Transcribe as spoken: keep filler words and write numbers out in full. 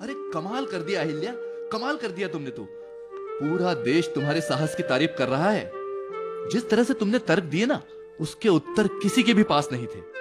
अरे कमाल कर दिया अहिल्या, कमाल कर दिया तुमने तो। पूरा देश तुम्हारे साहस की तारीफ कर रहा है। जिस तरह से तुमने तर्क दिए ना, उसके उत्तर किसी के भी पास नहीं थे।